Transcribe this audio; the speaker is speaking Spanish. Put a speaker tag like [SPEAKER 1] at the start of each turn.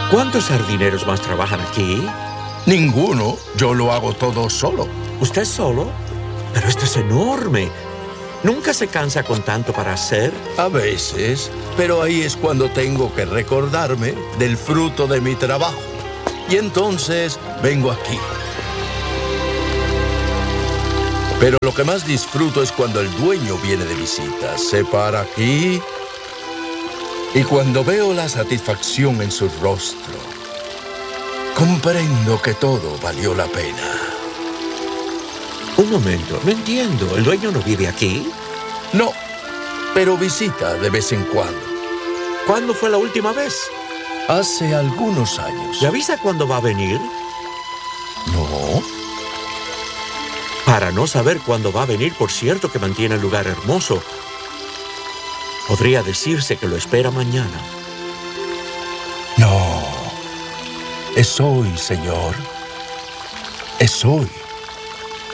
[SPEAKER 1] ¿Cuántos jardineros más trabajan aquí?
[SPEAKER 2] Ninguno. Yo lo hago todo solo.
[SPEAKER 1] ¿Usted solo? Pero esto es enorme. ¿Nunca se cansa con tanto para hacer?
[SPEAKER 2] A veces, pero ahí es cuando tengo que recordarme del fruto de mi trabajo. Y entonces vengo aquí. Pero lo que más disfruto es cuando el dueño viene de visita. Se para aquí y cuando veo la satisfacción en su rostro, comprendo que todo valió la pena.
[SPEAKER 1] Un momento, no entiendo. ¿El dueño no vive aquí?
[SPEAKER 2] No, pero visita de vez en cuando.
[SPEAKER 1] ¿Cuándo fue la última vez?
[SPEAKER 2] Hace algunos años.
[SPEAKER 1] ¿Le avisa cuándo va a venir?
[SPEAKER 2] No.
[SPEAKER 1] Para no saber cuándo va a venir, por cierto que mantiene el lugar hermoso, podría decirse que lo espera mañana.
[SPEAKER 2] No. Es hoy, señor. Es hoy.